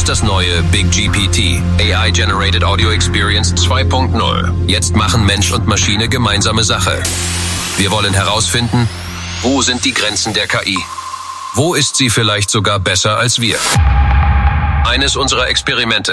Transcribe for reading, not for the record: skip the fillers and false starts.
ist das neue Big GPT, AI Generated Audio Experience 2.0. Jetzt machen Mensch und Maschine gemeinsame Sache. Wir wollen herausfinden, wo sind die Grenzen der KI? Wo ist sie vielleicht sogar besser als wir? Eines unserer Experimente.